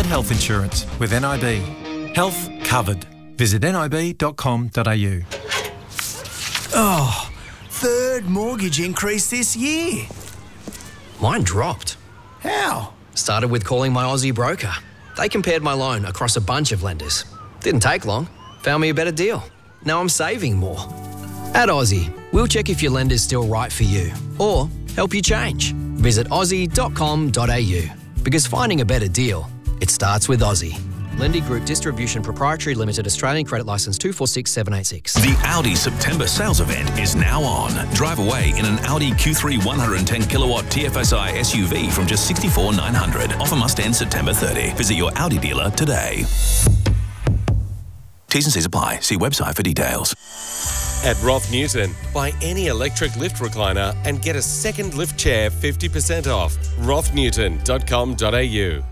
health insurance with NIB. Health covered. Visit nib.com.au. Oh, third mortgage increase this year. Mine dropped. How? Started with calling my Aussie broker. They compared my loan across a bunch of lenders. Didn't take long. Found me a better deal. Now I'm saving more. At Aussie, we'll check if your lender's still right for you or help you change. Visit aussie.com.au because finding a better deal, it starts with Aussie. Lendy Group Distribution Proprietary Limited, Australian Credit Licence 246786. The Audi September sales event is now on. Drive away in an Audi Q3 110 kilowatt TFSI SUV from just $64,900. Offer must end September 30. Visit your Audi dealer today. T's and C's apply. See website for details. At Roth Newton, buy any electric lift recliner and get a second lift chair 50% off. rothnewton.com.au.